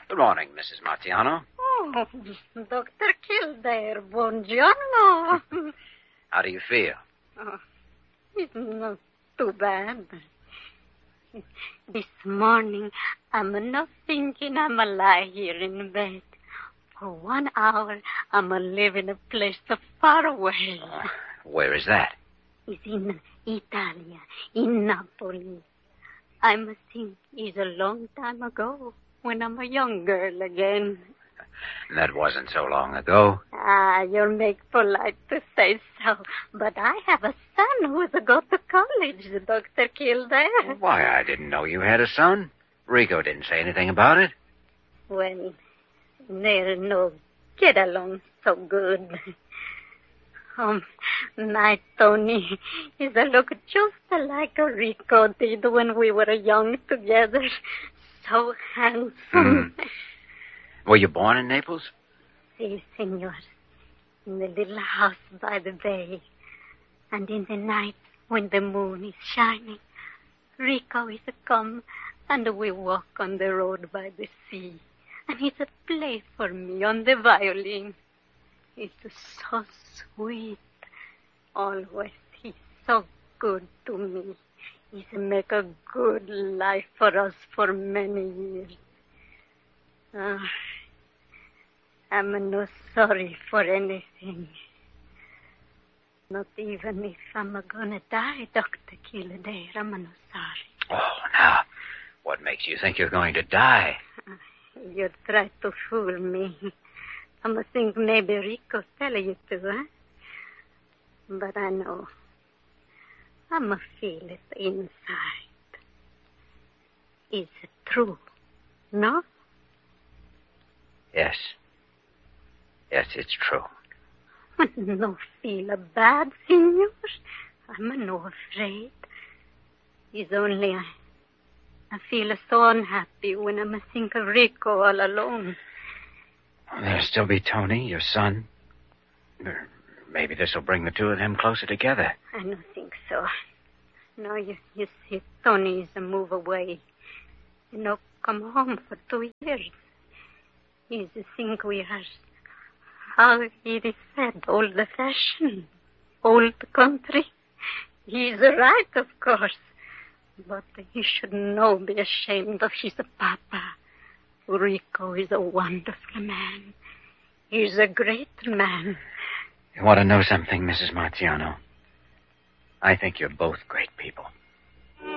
Good morning, Mrs. Martiano. Oh, Dr. Kildare, buongiorno. How do you feel? Oh, it's not too bad. This morning, I'm not thinking I'm a lie here in bed. For 1 hour, I'm a live in a place so far away. Where is that? It's in Italia, in Napoli. I must think it's a long time ago, when I'm a young girl again. That wasn't so long ago. You'll make polite to say so. But I have a son who's a go to college, Dr. Kildare. Why, I didn't know you had a son. Rico didn't say anything about it. Well, they're no get along so good. My Tony is a look just like Rico did when we were young together. So handsome. Were you born in Naples? Si, senor. In the little house by the bay. And in the night, when the moon is shining, Rico is a come, and we walk on the road by the sea. And he's a play for me on the violin. He's so sweet. Always. He's so good to me. He's make a good life for us for many years. I'm not sorry for anything. Not even if I'm gonna die, Dr. Kildare. I'm not sorry. Oh, now, what makes you think you're going to die? You try to fool me. I think maybe Rico tell you to, huh? But I know. I'ma feel it inside. Is it true? No? Yes. Yes, it's true. I no feel bad, senor. I'm no afraid. It's only I feel so unhappy when I'm think of Rico all alone. There'll still be Tony, your son. Maybe this will bring the two of them closer together. I don't think so. No, you see, Tony is a move away. Come home for 2 years. He's a think we are, how it is said, old-fashioned, old country. He's right, of course. But he should not be ashamed of his papa. Rico is a wonderful man. He's a great man. You want to know something, Mrs. Martiano? I think you're both great people.